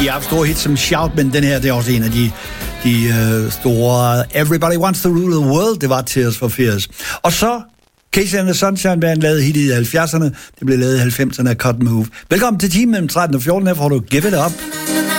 De har haft store hits som Shout, men den her, det er også en af de store Everybody Wants to Rule the World, det var Tears for Fears. Og så Casey and the Sunshine Band lavede hit i 70'erne, det blev lavet i 90'erne af Cut Move. Velkommen til timen mellem 13 og 14, her får du Give It Up.